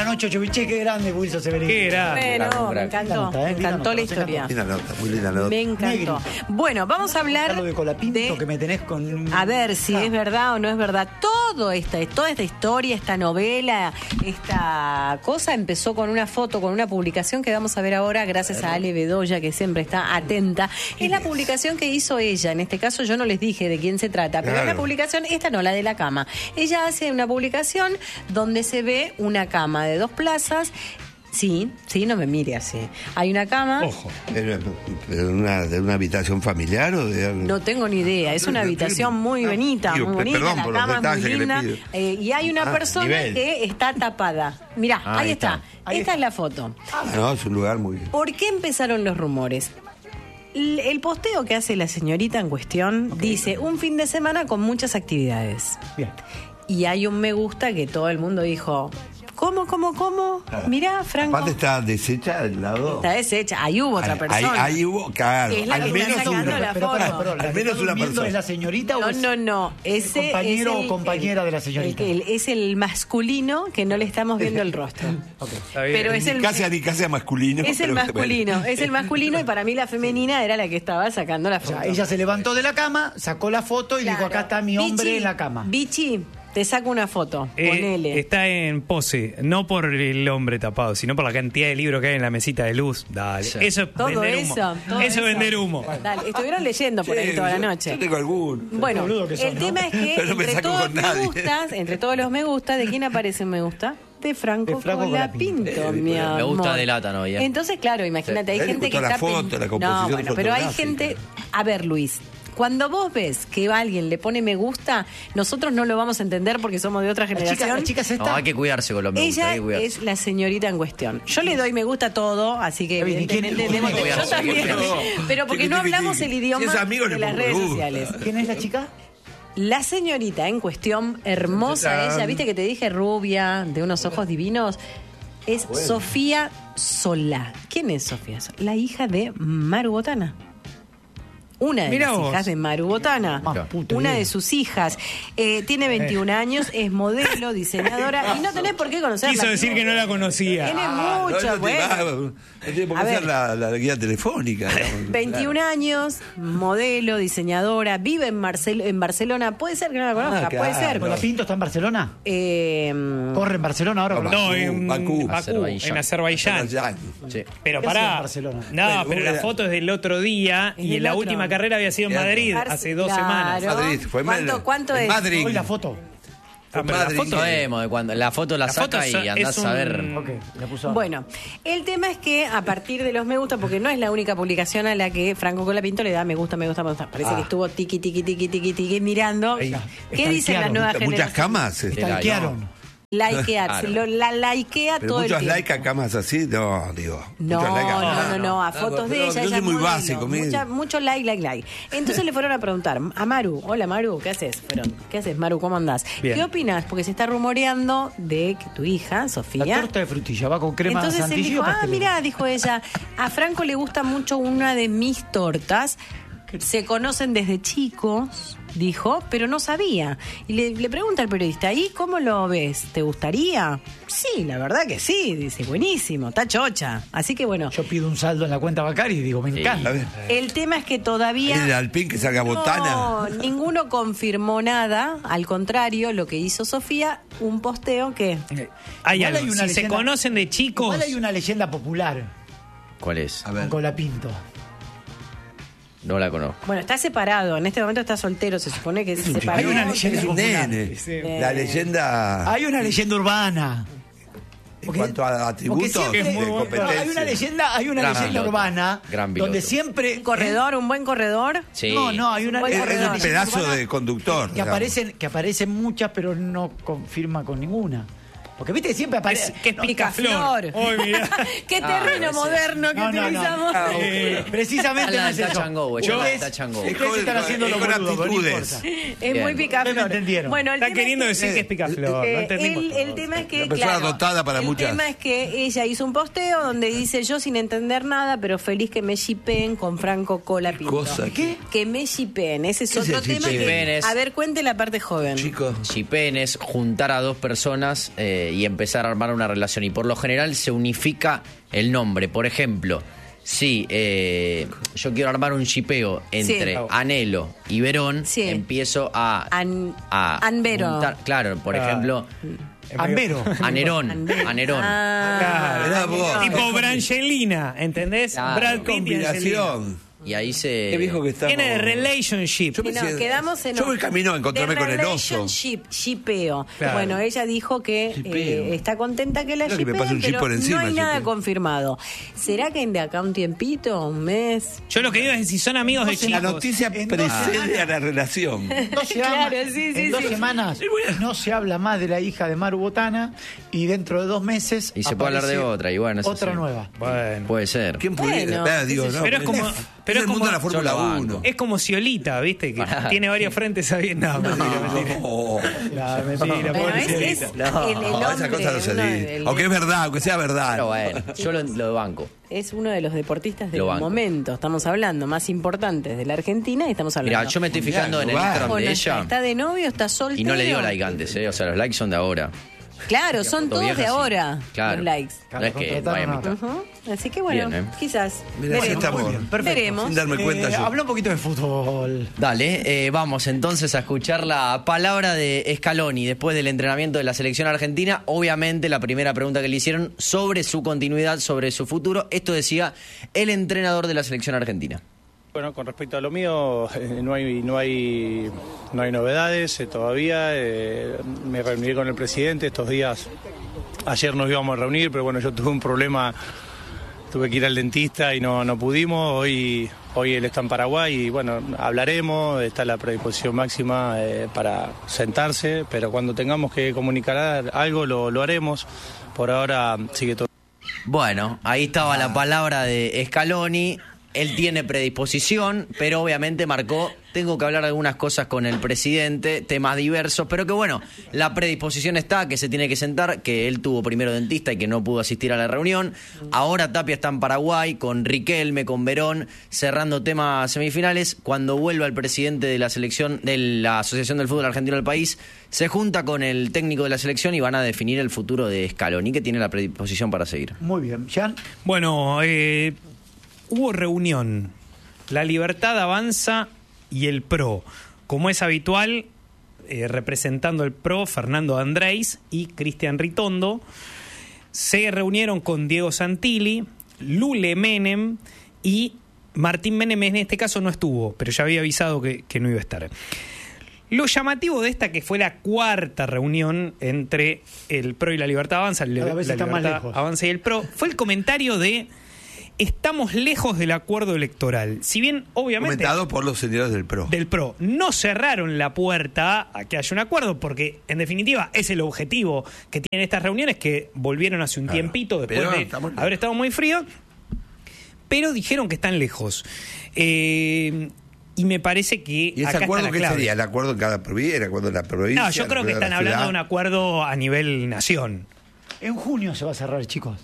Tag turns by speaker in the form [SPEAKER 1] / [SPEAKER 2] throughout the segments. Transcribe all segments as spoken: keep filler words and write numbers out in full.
[SPEAKER 1] la noche, ocho. Che, qué grande Wilson Severino.
[SPEAKER 2] Qué grande.
[SPEAKER 3] Bueno, me encantó,
[SPEAKER 1] Linda nota, ¿eh?
[SPEAKER 3] me encantó
[SPEAKER 1] Linda
[SPEAKER 3] la
[SPEAKER 1] nota,
[SPEAKER 3] historia.
[SPEAKER 4] Linda nota, muy linda nota.
[SPEAKER 3] Me encantó.
[SPEAKER 1] Negri.
[SPEAKER 3] Bueno, vamos a hablar
[SPEAKER 1] Lo de Colapinto
[SPEAKER 3] de...
[SPEAKER 1] que me tenés con...
[SPEAKER 3] A ver si
[SPEAKER 1] Ah.
[SPEAKER 3] es verdad o no es verdad. Todo esta, toda esta historia, esta novela, esta cosa empezó con una foto, con una publicación que vamos a ver ahora, gracias a Ale Bedoya, que siempre está atenta. Es la publicación que hizo ella. En este caso yo no les dije de quién se trata, pero
[SPEAKER 4] Claro.
[SPEAKER 3] es la publicación, esta no, la de la cama. Ella hace una publicación donde se ve una cama de dos plazas. Sí, sí, no me mire así. Hay una cama.
[SPEAKER 2] Ojo.
[SPEAKER 4] ¿Pero pero una, de una habitación familiar o de algo?
[SPEAKER 3] No tengo ni idea, es una habitación muy
[SPEAKER 4] Ah,
[SPEAKER 3] bonita,
[SPEAKER 4] digo,
[SPEAKER 3] muy
[SPEAKER 4] pe-
[SPEAKER 3] bonita,
[SPEAKER 4] perdón
[SPEAKER 3] la
[SPEAKER 4] por los
[SPEAKER 3] cama es muy
[SPEAKER 4] detalles que le
[SPEAKER 3] linda,
[SPEAKER 4] pido.
[SPEAKER 3] eh, y hay una
[SPEAKER 4] Ah,
[SPEAKER 3] persona
[SPEAKER 4] nivel.
[SPEAKER 3] que está tapada. Mirá,
[SPEAKER 5] Ah,
[SPEAKER 3] ahí
[SPEAKER 5] ahí
[SPEAKER 3] está,
[SPEAKER 5] está.
[SPEAKER 1] Ahí
[SPEAKER 3] esta
[SPEAKER 1] está.
[SPEAKER 3] es la foto.
[SPEAKER 4] Ah, no, es un lugar muy...
[SPEAKER 3] ¿Por qué empezaron los rumores? L- El posteo que hace la señorita en cuestión dice, un fin de semana con muchas actividades.
[SPEAKER 1] Bien.
[SPEAKER 3] Y hay un me gusta que todo el mundo dijo, ¿cómo, cómo, cómo? Mirá, Franco.
[SPEAKER 4] Aparte está deshecha del lado...
[SPEAKER 3] Está deshecha, ahí hubo otra
[SPEAKER 4] Ahí-
[SPEAKER 3] persona.
[SPEAKER 4] Ahí, ahí hubo, claro,
[SPEAKER 3] Es la
[SPEAKER 4] al
[SPEAKER 3] que está
[SPEAKER 4] menos
[SPEAKER 3] sacando
[SPEAKER 4] uno.
[SPEAKER 3] la
[SPEAKER 1] Pero,
[SPEAKER 3] foto.
[SPEAKER 1] pará, pero, ¿la
[SPEAKER 4] Al
[SPEAKER 1] que
[SPEAKER 4] menos
[SPEAKER 1] está
[SPEAKER 4] una
[SPEAKER 1] durmiendo
[SPEAKER 4] persona.
[SPEAKER 1] ¿Es la señorita o
[SPEAKER 3] No,
[SPEAKER 1] es
[SPEAKER 3] no, no. Ese
[SPEAKER 1] el compañero
[SPEAKER 3] es
[SPEAKER 1] o
[SPEAKER 3] el-
[SPEAKER 1] compañera
[SPEAKER 3] el-
[SPEAKER 1] de la señorita?
[SPEAKER 3] el- el- es el masculino que no le estamos viendo el rostro.
[SPEAKER 2] Está bien.
[SPEAKER 3] Pero es el,
[SPEAKER 4] Casi, ni casi a masculino.
[SPEAKER 3] es el
[SPEAKER 4] pero-
[SPEAKER 3] masculino, es el masculino y para mí la femenina era la que estaba sacando la
[SPEAKER 1] O
[SPEAKER 3] foto.
[SPEAKER 1] sea, ella se levantó de la cama, sacó la foto y dijo,
[SPEAKER 3] Claro.
[SPEAKER 1] acá está mi hombre
[SPEAKER 3] Bichi,
[SPEAKER 1] en la cama.
[SPEAKER 3] Bichi, te saco una foto,
[SPEAKER 2] Eh,
[SPEAKER 3] ponele.
[SPEAKER 2] está en pose, no por el hombre tapado, sino por la cantidad de libros que hay en la mesita de luz. Dale.
[SPEAKER 5] Sí.
[SPEAKER 2] Eso es
[SPEAKER 3] Todo
[SPEAKER 2] vender
[SPEAKER 3] eso,
[SPEAKER 2] humo.
[SPEAKER 3] todo
[SPEAKER 2] eso es
[SPEAKER 3] eso.
[SPEAKER 2] vender humo.
[SPEAKER 3] Dale, estuvieron leyendo por ahí
[SPEAKER 4] Sí,
[SPEAKER 3] toda la
[SPEAKER 4] yo-
[SPEAKER 3] noche.
[SPEAKER 4] Yo tengo alguno.
[SPEAKER 3] Bueno,
[SPEAKER 1] boludo que son,
[SPEAKER 3] el
[SPEAKER 1] ¿no?
[SPEAKER 3] tema es que
[SPEAKER 4] Pero no me
[SPEAKER 3] entre
[SPEAKER 4] saco
[SPEAKER 3] todos
[SPEAKER 4] con
[SPEAKER 3] me
[SPEAKER 4] nadie.
[SPEAKER 3] gustas, entre todos los me gusta, ¿de quién aparece un me gusta? De Franco,
[SPEAKER 1] De Franco
[SPEAKER 3] Colapinto,
[SPEAKER 1] Colapinto.
[SPEAKER 3] mi amor.
[SPEAKER 5] Me gusta delata, ¿no? Ya.
[SPEAKER 3] Entonces, claro, imagínate, hay
[SPEAKER 4] A él le
[SPEAKER 3] gente que
[SPEAKER 4] gustó la
[SPEAKER 3] está...
[SPEAKER 4] foto,
[SPEAKER 3] pen-
[SPEAKER 4] la composición
[SPEAKER 3] No, bueno, pero hay
[SPEAKER 4] fotográfica.
[SPEAKER 3] gente... A ver, Luis, cuando vos ves que alguien le pone me gusta, nosotros no lo vamos a entender porque somos de otra
[SPEAKER 1] La
[SPEAKER 3] generación.
[SPEAKER 1] chica, la chica es esta.
[SPEAKER 5] No, hay que cuidarse con los me gusta,
[SPEAKER 3] Ella
[SPEAKER 5] hay que cuidarse.
[SPEAKER 3] es la señorita en cuestión. Yo le doy me gusta a todo, así que
[SPEAKER 1] Está bien, ¿y quién-
[SPEAKER 3] evidentemente
[SPEAKER 1] quién-
[SPEAKER 3] debemos-
[SPEAKER 5] quién-
[SPEAKER 3] yo también.
[SPEAKER 4] quién-
[SPEAKER 3] Pero porque
[SPEAKER 4] quién-
[SPEAKER 3] no
[SPEAKER 4] quién-
[SPEAKER 3] hablamos
[SPEAKER 4] quién-
[SPEAKER 3] el idioma
[SPEAKER 4] si es amigo,
[SPEAKER 3] de
[SPEAKER 4] le
[SPEAKER 3] las
[SPEAKER 4] pongo
[SPEAKER 3] redes
[SPEAKER 4] me gusta.
[SPEAKER 3] sociales.
[SPEAKER 1] ¿Quién es la chica?
[SPEAKER 3] La señorita en cuestión, hermosa ella, viste que te dije rubia, de unos ojos divinos, es Sofía Solá. ¿Quién es Sofía Solá? La hija de Maru Botana. Una de
[SPEAKER 2] Mirá
[SPEAKER 3] las
[SPEAKER 2] vos.
[SPEAKER 3] hijas de Maru Botana.
[SPEAKER 1] Más puta
[SPEAKER 3] Una
[SPEAKER 1] idea.
[SPEAKER 3] de sus hijas. Eh, tiene veintiún años, es modelo, diseñadora, y no tenés por qué conocerla.
[SPEAKER 2] Quiso decir que no la conocía.
[SPEAKER 3] Tiene
[SPEAKER 4] Ah, no,
[SPEAKER 3] mucho,
[SPEAKER 4] no,
[SPEAKER 3] bueno.
[SPEAKER 4] No tiene por
[SPEAKER 3] A
[SPEAKER 4] qué ser
[SPEAKER 3] ver.
[SPEAKER 4] la, la guía telefónica. digamos.
[SPEAKER 3] veintiún años, modelo, diseñadora, vive en, Marcel en Barcelona. Puede ser que no la conozca,
[SPEAKER 4] Ah, claro.
[SPEAKER 3] puede ser.
[SPEAKER 1] ¿Colapinto está en Barcelona?
[SPEAKER 3] Eh,
[SPEAKER 1] ¿Corre en Barcelona ahora?
[SPEAKER 4] No,
[SPEAKER 1] Colapinto?
[SPEAKER 2] No, en
[SPEAKER 4] Bakú.
[SPEAKER 2] Bakú,
[SPEAKER 5] Azerbaiyán.
[SPEAKER 2] en Azerbaiyán.
[SPEAKER 4] Azerbaiyán.
[SPEAKER 5] Sí.
[SPEAKER 2] Pero
[SPEAKER 1] ¿Qué hace en
[SPEAKER 2] pará.
[SPEAKER 1] Barcelona?
[SPEAKER 2] No,
[SPEAKER 4] Bueno,
[SPEAKER 2] pero
[SPEAKER 4] vos
[SPEAKER 2] la
[SPEAKER 4] era-
[SPEAKER 2] foto es del otro día
[SPEAKER 3] Es
[SPEAKER 2] y
[SPEAKER 3] del
[SPEAKER 2] en la
[SPEAKER 3] otro.
[SPEAKER 2] última carrera había sido en
[SPEAKER 4] Claro.
[SPEAKER 2] Madrid
[SPEAKER 3] Barce-
[SPEAKER 2] hace dos
[SPEAKER 3] claro.
[SPEAKER 2] semanas.
[SPEAKER 4] Madrid, fue en
[SPEAKER 3] ¿Cuánto,
[SPEAKER 4] Madrid.
[SPEAKER 3] cuánto
[SPEAKER 4] En
[SPEAKER 3] es?
[SPEAKER 4] Madrid.
[SPEAKER 1] Hoy la foto.
[SPEAKER 2] Ah, pero
[SPEAKER 4] Madrid.
[SPEAKER 2] la foto
[SPEAKER 5] Sabemos de cuando la foto la,
[SPEAKER 2] La
[SPEAKER 5] saca
[SPEAKER 2] foto
[SPEAKER 5] y
[SPEAKER 2] es
[SPEAKER 5] andás
[SPEAKER 2] un-
[SPEAKER 5] a ver.
[SPEAKER 1] Ok, la puso.
[SPEAKER 3] Bueno, el tema es que a partir de los me gusta, porque no es la única publicación a la que Franco Colapinto le da me gusta, me gusta, me gusta. Parece
[SPEAKER 1] Ah.
[SPEAKER 3] que estuvo tiqui, tiqui, tiqui, tiqui, tiqui mirando.
[SPEAKER 1] Ahí.
[SPEAKER 3] ¿Qué dicen las
[SPEAKER 1] Stalkearon.
[SPEAKER 3] nuevas
[SPEAKER 4] Muchas
[SPEAKER 3] generaciones?
[SPEAKER 4] camas. este.
[SPEAKER 1] Stalkearon.
[SPEAKER 3] Likear,
[SPEAKER 5] Claro.
[SPEAKER 3] lo- la likea
[SPEAKER 4] Pero
[SPEAKER 3] todo el
[SPEAKER 4] muchos
[SPEAKER 3] tiempo.
[SPEAKER 4] likes a camas así, no, digo.
[SPEAKER 3] No,
[SPEAKER 4] muchos likes a-
[SPEAKER 3] no, no, no, a fotos de
[SPEAKER 4] pero
[SPEAKER 3] ella.
[SPEAKER 4] Yo
[SPEAKER 3] ella
[SPEAKER 4] soy
[SPEAKER 3] es
[SPEAKER 4] muy
[SPEAKER 3] modelo.
[SPEAKER 4] básico. me-
[SPEAKER 3] Mucha- mucho like, like, like. Entonces le fueron a preguntar a Maru, hola Maru, ¿qué haces? Fueron, ¿qué haces Maru? ¿Cómo andás?
[SPEAKER 2] Bien.
[SPEAKER 3] ¿Qué opinas? Porque se está rumoreando de que tu hija,
[SPEAKER 1] La
[SPEAKER 3] Sofía...
[SPEAKER 1] torta de frutilla va con crema
[SPEAKER 3] Entonces él
[SPEAKER 1] chantilly
[SPEAKER 3] dijo,
[SPEAKER 1] o
[SPEAKER 3] ah,
[SPEAKER 1] pastelera.
[SPEAKER 3] mirá, dijo ella, a Franco le gusta mucho una de mis tortas, se conocen desde chicos, dijo, pero no sabía. Y le, le pregunta al periodista, ¿y cómo lo ves? ¿Te gustaría? Sí, la verdad que sí, dice, buenísimo, está chocha. Así que bueno,
[SPEAKER 1] Yo pido un saldo en la cuenta bancaria y digo, me
[SPEAKER 4] A
[SPEAKER 1] encanta.
[SPEAKER 4] ver,
[SPEAKER 3] el tema es que todavía...
[SPEAKER 4] en el Alpín que salga
[SPEAKER 3] No,
[SPEAKER 4] botana.
[SPEAKER 3] ninguno confirmó nada, al contrario, lo que hizo Sofía, un posteo que...
[SPEAKER 2] Hay
[SPEAKER 1] Igual
[SPEAKER 2] algo.
[SPEAKER 1] hay una
[SPEAKER 2] Si se
[SPEAKER 1] leyenda-
[SPEAKER 2] conocen de chicos.
[SPEAKER 1] Igual hay una leyenda popular
[SPEAKER 5] ¿Cuál es?
[SPEAKER 4] A ver.
[SPEAKER 1] con Colapinto.
[SPEAKER 5] No la conozco.
[SPEAKER 3] Bueno, está separado, en este momento está soltero, se supone que se separó.
[SPEAKER 1] Hay una leyenda
[SPEAKER 4] Es un
[SPEAKER 1] popular.
[SPEAKER 4] nene.
[SPEAKER 2] Sí.
[SPEAKER 4] La leyenda
[SPEAKER 1] Hay una leyenda urbana.
[SPEAKER 4] en cuanto a
[SPEAKER 1] Porque
[SPEAKER 4] atributos
[SPEAKER 1] siempre-
[SPEAKER 4] de
[SPEAKER 2] muy bueno.
[SPEAKER 4] competencia.
[SPEAKER 1] hay una leyenda, hay una
[SPEAKER 5] Gran
[SPEAKER 1] leyenda
[SPEAKER 5] piloto.
[SPEAKER 1] urbana
[SPEAKER 5] Gran piloto.
[SPEAKER 1] donde siempre
[SPEAKER 3] Un corredor, un buen corredor.
[SPEAKER 5] Sí.
[SPEAKER 1] No, no, hay una
[SPEAKER 3] Buen
[SPEAKER 4] Es,
[SPEAKER 1] hay
[SPEAKER 4] es
[SPEAKER 1] una
[SPEAKER 4] un
[SPEAKER 3] corredor.
[SPEAKER 1] leyenda
[SPEAKER 4] pedazo
[SPEAKER 1] urbana
[SPEAKER 4] de conductor.
[SPEAKER 1] que
[SPEAKER 4] digamos.
[SPEAKER 1] aparecen que aparecen muchas pero no confirma con ninguna. Porque viste siempre aparece
[SPEAKER 2] Que es picaflor.
[SPEAKER 3] Picaflor.
[SPEAKER 2] Uy, mirá.
[SPEAKER 3] Qué
[SPEAKER 5] Ah,
[SPEAKER 3] terreno
[SPEAKER 5] ese-
[SPEAKER 3] moderno que
[SPEAKER 1] No, no, no.
[SPEAKER 3] utilizamos.
[SPEAKER 4] Ah,
[SPEAKER 1] Eh, precisamente
[SPEAKER 5] La
[SPEAKER 1] no es
[SPEAKER 5] del
[SPEAKER 1] eso.
[SPEAKER 5] touch and go, güey,
[SPEAKER 1] Ustedes-
[SPEAKER 5] la del touch and go.
[SPEAKER 1] ustedes
[SPEAKER 4] Es con-
[SPEAKER 1] están haciendo
[SPEAKER 4] es
[SPEAKER 1] los
[SPEAKER 4] con
[SPEAKER 1] boludos, pero no
[SPEAKER 4] aptitudes.
[SPEAKER 1] importa.
[SPEAKER 3] Es
[SPEAKER 5] Bien.
[SPEAKER 3] muy picaflor.
[SPEAKER 1] Ustedes me entendieron.
[SPEAKER 3] Bueno, el
[SPEAKER 2] Está
[SPEAKER 3] tema
[SPEAKER 2] queriendo
[SPEAKER 3] es que-
[SPEAKER 2] decir que es picaflor.
[SPEAKER 3] Eh,
[SPEAKER 2] No entendimos.
[SPEAKER 3] el, el tema es que,
[SPEAKER 4] Una persona
[SPEAKER 3] claro,
[SPEAKER 4] dotada para
[SPEAKER 3] el
[SPEAKER 4] muchas.
[SPEAKER 3] tema es que ella hizo un posteo donde dice yo sin entender nada, pero feliz que me shipeen con Franco Colapinto.
[SPEAKER 4] Cosa, ¿qué?
[SPEAKER 3] Que me shipeen, ese es
[SPEAKER 4] ¿Qué es
[SPEAKER 3] otro
[SPEAKER 4] el
[SPEAKER 3] tema que,
[SPEAKER 5] shipeen?
[SPEAKER 3] a ver, cuente la parte joven.
[SPEAKER 4] Chicos.
[SPEAKER 5] Shipen es juntar a dos personas eh, eh, y empezar a armar una relación. Y por lo general se unifica el nombre. Por ejemplo, si eh, yo quiero armar un shipeo entre
[SPEAKER 3] Sí.
[SPEAKER 5] Anhelo y Verón,
[SPEAKER 3] Sí.
[SPEAKER 5] empiezo a...
[SPEAKER 3] An-
[SPEAKER 5] a
[SPEAKER 3] Anvero.
[SPEAKER 5] juntar- claro, por
[SPEAKER 2] Ah.
[SPEAKER 5] ejemplo,
[SPEAKER 1] Ambero.
[SPEAKER 5] Anerón.
[SPEAKER 3] Anvero.
[SPEAKER 5] Anerón.
[SPEAKER 3] Ah,
[SPEAKER 4] Mirá vos.
[SPEAKER 3] Anvero.
[SPEAKER 2] Tipo Brangelina, ¿entendés?
[SPEAKER 5] Claro.
[SPEAKER 2] Brad Pitt y Angelina.
[SPEAKER 4] Combinación.
[SPEAKER 5] Y ahí se...
[SPEAKER 4] Qué viejo que estamos.
[SPEAKER 2] Tiene relationship.
[SPEAKER 4] Yo
[SPEAKER 3] Y no,
[SPEAKER 4] pensé-
[SPEAKER 3] quedamos en
[SPEAKER 4] yo voy camino a encontrarme
[SPEAKER 3] The
[SPEAKER 4] con el oso.
[SPEAKER 3] relationship, shipeo.
[SPEAKER 2] Claro.
[SPEAKER 3] Bueno, ella dijo que
[SPEAKER 4] Shipeo.
[SPEAKER 3] eh, está contenta que la
[SPEAKER 4] Creo que me
[SPEAKER 3] shipean,
[SPEAKER 4] pasa un chip
[SPEAKER 3] pero
[SPEAKER 4] por encima,
[SPEAKER 3] no hay nada
[SPEAKER 4] shipeo.
[SPEAKER 3] confirmado. ¿Será que de acá un tiempito, un mes?
[SPEAKER 2] Yo lo que digo es si son amigos de
[SPEAKER 4] La
[SPEAKER 2] chicos.
[SPEAKER 4] noticia
[SPEAKER 1] En dos
[SPEAKER 4] precede
[SPEAKER 1] semanas.
[SPEAKER 4] a la relación.
[SPEAKER 1] No se
[SPEAKER 3] Claro,
[SPEAKER 1] habla-
[SPEAKER 3] sí, sí,
[SPEAKER 1] en dos
[SPEAKER 3] sí.
[SPEAKER 1] semanas no se habla más de la hija de Maru Botana y dentro de dos meses
[SPEAKER 5] Y se puede hablar de
[SPEAKER 1] aparece
[SPEAKER 5] otra, y bueno, eso
[SPEAKER 1] otra
[SPEAKER 5] sí.
[SPEAKER 1] nueva.
[SPEAKER 2] Bueno.
[SPEAKER 5] Puede ser.
[SPEAKER 4] ¿Quién pudiera?
[SPEAKER 3] Bueno,
[SPEAKER 4] Ah, digo,
[SPEAKER 3] qué sé
[SPEAKER 4] no,
[SPEAKER 3] yo.
[SPEAKER 2] Pero es como-
[SPEAKER 4] es
[SPEAKER 2] pero
[SPEAKER 4] el
[SPEAKER 2] es
[SPEAKER 4] mundo
[SPEAKER 2] como-
[SPEAKER 4] de la Fórmula
[SPEAKER 5] Yo lo banco.
[SPEAKER 4] uno.
[SPEAKER 2] Es como Ciolita, ¿viste? Que
[SPEAKER 5] Pará.
[SPEAKER 2] tiene varios frentes sabiendo. No, mentira, mentira.
[SPEAKER 4] No,
[SPEAKER 2] No, mentira,
[SPEAKER 3] Bueno,
[SPEAKER 2] pobre
[SPEAKER 3] es,
[SPEAKER 2] Ciolita.
[SPEAKER 3] es
[SPEAKER 5] No,
[SPEAKER 3] el, el
[SPEAKER 4] no,
[SPEAKER 3] hombre,
[SPEAKER 4] esa cosa no se
[SPEAKER 3] uno
[SPEAKER 4] dice.
[SPEAKER 3] del-
[SPEAKER 4] Aunque es verdad, aunque sea verdad.
[SPEAKER 5] Pero bueno, yo lo, lo banco.
[SPEAKER 3] es uno de los deportistas del
[SPEAKER 5] Lo banco.
[SPEAKER 3] momento, estamos hablando, más importantes de la Argentina y estamos hablando.
[SPEAKER 5] Mira, yo me estoy fijando en el
[SPEAKER 4] Mundial,
[SPEAKER 5] Instagram
[SPEAKER 3] Bueno,
[SPEAKER 5] de
[SPEAKER 3] está,
[SPEAKER 5] ella
[SPEAKER 3] está de novio, está soltero.
[SPEAKER 5] y no le dio like antes, ¿eh? O sea, los likes son de ahora.
[SPEAKER 3] Claro, son
[SPEAKER 5] Foto
[SPEAKER 3] todos
[SPEAKER 5] vieja,
[SPEAKER 3] de
[SPEAKER 5] sí.
[SPEAKER 3] ahora
[SPEAKER 5] Claro.
[SPEAKER 3] los likes.
[SPEAKER 5] No es que
[SPEAKER 1] Contrataron
[SPEAKER 5] Miami.
[SPEAKER 1] a-
[SPEAKER 3] Ujú. Así que bueno,
[SPEAKER 5] Bien, ¿eh?
[SPEAKER 3] quizás.
[SPEAKER 4] Mirá, así
[SPEAKER 3] veremos.
[SPEAKER 4] estamos.
[SPEAKER 1] Muy bien, perfecto.
[SPEAKER 3] Veremos.
[SPEAKER 4] Sin darme cuenta
[SPEAKER 1] Eh,
[SPEAKER 4] yo.
[SPEAKER 1] habla un poquito de fútbol.
[SPEAKER 5] Dale, eh, vamos entonces a escuchar la palabra de Scaloni después del entrenamiento de la selección argentina. Obviamente la primera pregunta que le hicieron sobre su continuidad, sobre su futuro. Esto decía el entrenador de la selección argentina.
[SPEAKER 6] Bueno, con respecto a lo mío, eh, no hay no hay no hay novedades eh, todavía. eh, me reuní con el presidente estos días. Ayer nos íbamos a reunir, pero bueno, yo tuve un problema, tuve que ir al dentista y no no pudimos. Hoy hoy él está en Paraguay y bueno, hablaremos. Está la predisposición máxima eh, para sentarse, pero cuando tengamos que comunicar algo lo, lo haremos. Por ahora sigue todo.
[SPEAKER 5] Bueno, ahí estaba la palabra de Scaloni. Él tiene predisposición, pero obviamente marcó, tengo que hablar algunas cosas con el presidente, temas diversos, pero que bueno, la predisposición está, que se tiene que sentar, que él tuvo primero dentista y que no pudo asistir a la reunión. Ahora Tapia está en Paraguay, con Riquelme, con Verón, cerrando temas semifinales. Cuando vuelva el presidente de la selección, de la Asociación del Fútbol Argentino del país, se junta con el técnico de la selección y van a definir el futuro de Scaloni, que tiene la predisposición para seguir.
[SPEAKER 1] Muy bien. Jan,
[SPEAKER 2] Bueno, eh, hubo reunión. La Libertad Avanza y el P R O. Como es habitual, eh, representando el P R O, Fernando Andrés y Cristian Ritondo, se reunieron con Diego Santilli, Lule Menem y Martín Menem. En este caso no estuvo, pero ya había avisado que, que no iba a estar. Lo llamativo de esta, que fue la cuarta reunión entre el P R O y la Libertad Avanza, la,
[SPEAKER 1] Cada vez
[SPEAKER 2] la
[SPEAKER 1] están más
[SPEAKER 2] Libertad
[SPEAKER 1] lejos.
[SPEAKER 2] Avanza y el P R O, fue el comentario de: estamos lejos del acuerdo electoral. Si bien, obviamente,
[SPEAKER 4] Comentado por los señores del P R O.
[SPEAKER 2] del P R O no cerraron la puerta a que haya un acuerdo, porque en definitiva es el objetivo que tienen estas reuniones, que volvieron hace un
[SPEAKER 4] Claro,
[SPEAKER 2] tiempito después
[SPEAKER 4] pero
[SPEAKER 2] de
[SPEAKER 4] estamos lejos.
[SPEAKER 2] haber estado muy frío, pero dijeron que están lejos. Eh, y me parece que
[SPEAKER 4] ¿Y ese
[SPEAKER 2] acá está
[SPEAKER 4] acuerdo
[SPEAKER 2] la
[SPEAKER 4] qué
[SPEAKER 2] clave.
[SPEAKER 4] sería? ¿El acuerdo en cada provincia? ¿El acuerdo en la provincia?
[SPEAKER 2] No, yo
[SPEAKER 4] ¿El
[SPEAKER 2] creo que
[SPEAKER 4] acuerdo
[SPEAKER 2] están
[SPEAKER 4] la
[SPEAKER 2] hablando
[SPEAKER 4] ciudad?
[SPEAKER 2] de un acuerdo a nivel nación.
[SPEAKER 1] en junio se va a cerrar, chicos.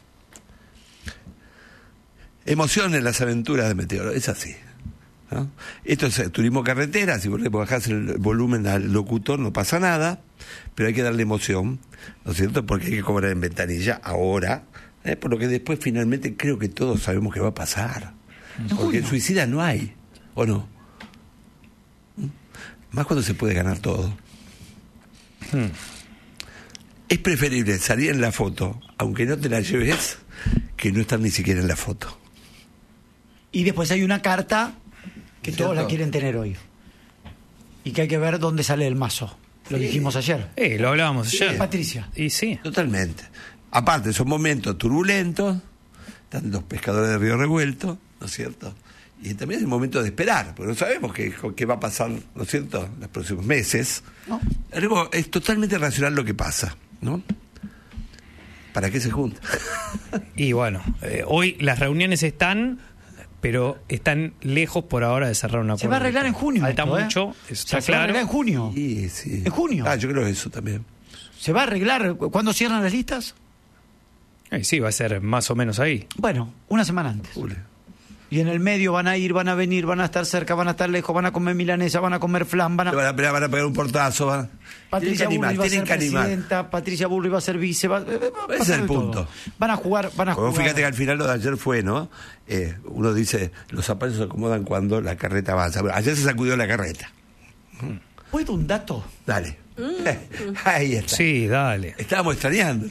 [SPEAKER 4] Emoción en las aventuras de Meteoro, es así. ¿no? Esto es eh, turismo carretera, si vos le bajás el volumen al locutor no pasa nada, pero hay que darle emoción, ¿no es cierto? Porque hay que cobrar en ventanilla ahora, ¿eh? Por lo que después finalmente creo que todos sabemos que va a pasar. Porque suicida no hay, ¿o no? ¿Mm? Más cuando se puede ganar todo.
[SPEAKER 2] Hmm.
[SPEAKER 4] Es preferible salir en la foto, aunque no te la lleves, que no estar ni siquiera en la foto.
[SPEAKER 1] Y después hay una carta que
[SPEAKER 4] ¿Cierto?
[SPEAKER 1] todos la quieren tener hoy. Y que hay que ver dónde sale el mazo. Lo dijimos ayer.
[SPEAKER 2] Eh, lo hablábamos ayer.
[SPEAKER 1] Patricia.
[SPEAKER 2] Y sí.
[SPEAKER 4] Totalmente. Aparte, son momentos turbulentos, están los pescadores de Río Revuelto, ¿no es cierto? Y también es el momento de esperar, porque no sabemos qué, qué va a pasar, ¿no es cierto?, en los próximos meses.
[SPEAKER 1] No.
[SPEAKER 4] Luego, es totalmente racional lo que pasa, ¿no? ¿Para qué se junta?
[SPEAKER 2] Y bueno, eh, hoy las reuniones están, pero están lejos por ahora de cerrar un acuerdo.
[SPEAKER 1] Se va a arreglar en junio.
[SPEAKER 2] Falta
[SPEAKER 1] esto, ¿eh?
[SPEAKER 2] mucho,
[SPEAKER 1] O
[SPEAKER 2] eso
[SPEAKER 1] sea,
[SPEAKER 2] está
[SPEAKER 1] se va a arreglar
[SPEAKER 2] claro.
[SPEAKER 1] en junio.
[SPEAKER 4] Sí, sí.
[SPEAKER 1] ¿En junio?
[SPEAKER 4] Ah, yo creo eso también.
[SPEAKER 1] ¿Se va a arreglar? ¿Cuándo cierran las listas?
[SPEAKER 2] Eh, sí, va a ser más o menos ahí.
[SPEAKER 1] Bueno, una semana antes.
[SPEAKER 4] Jule.
[SPEAKER 1] Y en el medio van a ir, van a venir, van a estar cerca, van a estar lejos, van a comer milanesa, van a comer flan, van a...
[SPEAKER 4] Van a, pegar, van a pegar un portazo. Van...
[SPEAKER 1] Patricia
[SPEAKER 4] tienen que
[SPEAKER 1] Bullrich
[SPEAKER 4] animar,
[SPEAKER 1] va a
[SPEAKER 4] tienen
[SPEAKER 1] ser
[SPEAKER 4] que animar.
[SPEAKER 1] presidenta, Patricia Bullrich va a ser vice, va, va, va a
[SPEAKER 4] Ese es
[SPEAKER 1] pasar
[SPEAKER 4] el
[SPEAKER 1] de todo.
[SPEAKER 4] punto.
[SPEAKER 1] Van a jugar, van a
[SPEAKER 4] Como
[SPEAKER 1] jugar.
[SPEAKER 4] fíjate que al final lo de ayer fue, ¿no? Eh, uno dice, los zapatos se acomodan cuando la carreta avanza. Bueno, ayer se sacudió la carreta.
[SPEAKER 1] ¿Puedo un dato?
[SPEAKER 4] Dale. Ahí está.
[SPEAKER 2] Sí, dale.
[SPEAKER 4] Estábamos extrañando.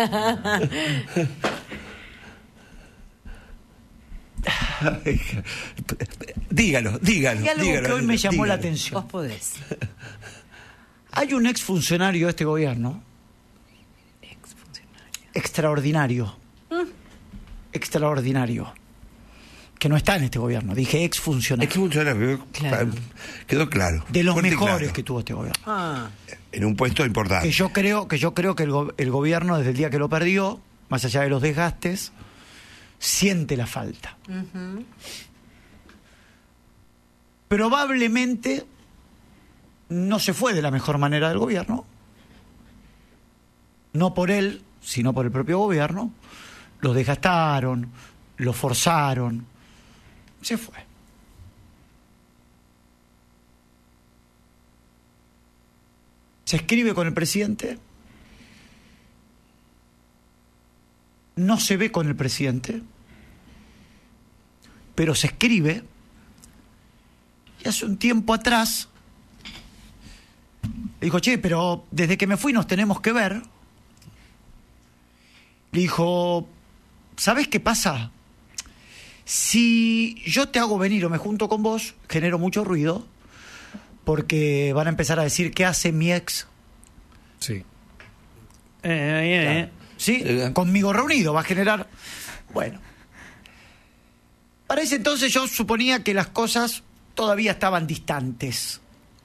[SPEAKER 4] dígalo, dígalo.
[SPEAKER 1] Hay algo
[SPEAKER 4] dígalo,
[SPEAKER 1] que hoy me
[SPEAKER 4] dígalo.
[SPEAKER 1] llamó la atención.
[SPEAKER 3] Vos podés.
[SPEAKER 1] Hay un exfuncionario de este gobierno. Extraordinario. Extraordinario. Que no está en este gobierno. Dije exfuncionario.
[SPEAKER 4] Es que funciona, quedó,
[SPEAKER 3] Claro.
[SPEAKER 4] quedó claro.
[SPEAKER 1] De los
[SPEAKER 4] Fuerte y
[SPEAKER 1] mejores
[SPEAKER 4] claro.
[SPEAKER 1] que tuvo este gobierno.
[SPEAKER 3] Ah,
[SPEAKER 4] En un puesto importante.
[SPEAKER 1] Que yo creo que yo creo que el, go- el gobierno desde el día que lo perdió, más allá de los desgastes, siente la falta. Probablemente no se fue de la mejor manera del gobierno, no por él, sino por el propio gobierno. Los desgastaron, los forzaron, se fue. Se escribe con el presidente, no se ve con el presidente, pero se escribe. Y hace un tiempo atrás le dijo, che, pero desde que me fui nos tenemos que ver. Le dijo, ¿sabés qué pasa? Si yo te hago venir o me junto con vos, genero mucho ruido, porque van a empezar a decir qué hace mi ex.
[SPEAKER 2] Sí. Eh, eh, eh.
[SPEAKER 1] ¿Sí?
[SPEAKER 4] Eh.
[SPEAKER 1] Conmigo reunido, va a generar... Bueno. Para ese entonces yo suponía que las cosas todavía estaban distantes.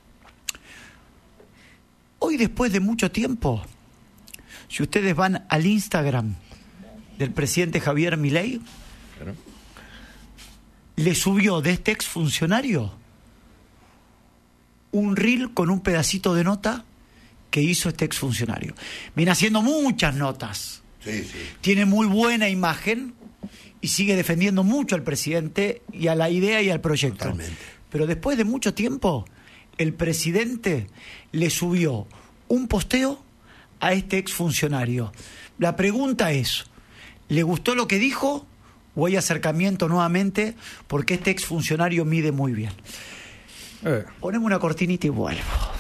[SPEAKER 1] Hoy, después de mucho tiempo, si ustedes van al Instagram del presidente Javier Milei,
[SPEAKER 5] Claro.
[SPEAKER 1] le subió de este exfuncionario un reel con un pedacito de nota que hizo este exfuncionario. Viene haciendo muchas notas.
[SPEAKER 4] Sí, sí.
[SPEAKER 1] Tiene muy buena imagen y sigue defendiendo mucho al presidente y a la idea y al proyecto.
[SPEAKER 4] Totalmente.
[SPEAKER 1] Pero después de mucho tiempo, el presidente le subió un posteo a este exfuncionario. La pregunta es, ¿le gustó lo que dijo o hay acercamiento nuevamente? Porque este exfuncionario mide muy bien.
[SPEAKER 2] Eh.
[SPEAKER 1] Poneme una cortinita y vuelvo.